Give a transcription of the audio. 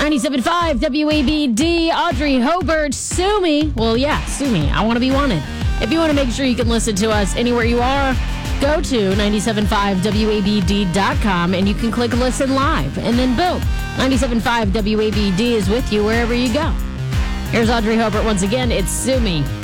97.5 WABD, Audrey Hobart, sue me. Well, yeah, sue me. I want to be wanted. If you want to make sure you can listen to us anywhere you are, go to 975WABD.com and you can click listen live. And then boom, 97.5 WABD is with you wherever you go. Here's Audrey Hobart once again. It's Sue Me.